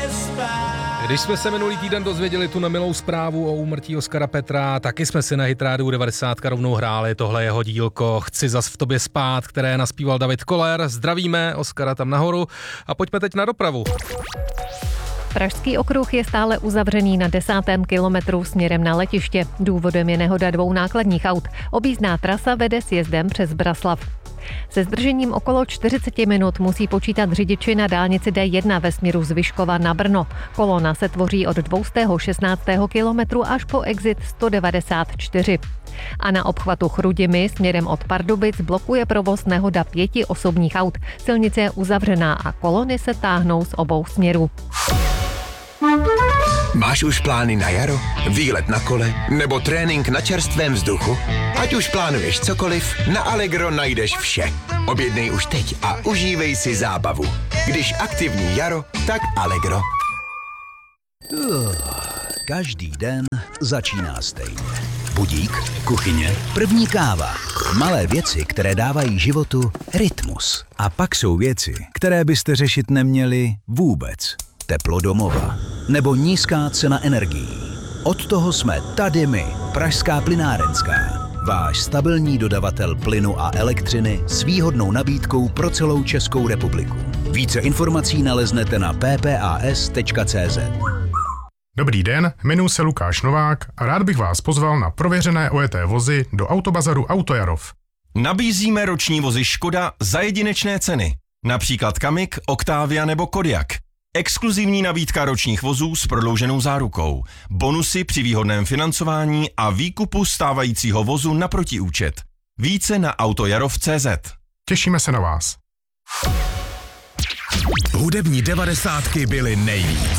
Když jsme se minulý týden dozvěděli tu nemilou zprávu o úmrtí Oskara Petra, taky jsme si na Hit Radio 90 rovnou hráli tohle jeho dílko Chci zas v tobě spát, které naspíval David Koller. Zdravíme Oskara tam nahoru a pojďme teď na dopravu. Pražský okruh je stále uzavřený na 10. kilometru směrem na letiště. Důvodem je nehoda 2 nákladních aut. Objízdná trasa vede sjezdem přes Braslav. Se zdržením okolo 40 minut musí počítat řidiči na dálnici D1 ve směru z Vyškova na Brno. Kolona se tvoří od 216. kilometru až po exit 194. A na obchvatu Chrudimi směrem od Pardubic blokuje provoz nehoda 5 osobních aut. Silnice je uzavřená a kolony se táhnou z obou směrů. Máš už plány na jaro? Výlet na kole? Nebo trénink na čerstvém vzduchu? Ať už plánuješ cokoliv, na Allegro najdeš vše. Objednej už teď a užívej si zábavu. Když aktivní jaro, tak Allegro. Každý den začíná stejně. Budík, kuchyně, první káva. Malé věci, které dávají životu rytmus. A pak jsou věci, které byste řešit neměli vůbec. Teplo domova nebo nízká cena energií. Od toho jsme tady my, Pražská plynárenská. Váš stabilní dodavatel plynu a elektřiny s výhodnou nabídkou pro celou Českou republiku. Více informací naleznete na ppas.cz. Dobrý den, jmenuji se Lukáš Novák a rád bych vás pozval na prověřené ojeté vozy do autobazaru Autojarov. Nabízíme roční vozy Škoda za jedinečné ceny. Například Kamik, Octavia nebo Kodiaq. Exkluzivní nabídka ročních vozů s prodlouženou zárukou. Bonusy při výhodném financování a výkupu stávajícího vozu na protiúčet. Více na autojarov.cz. Těšíme se na vás. Hudební 90 byly nejvíc.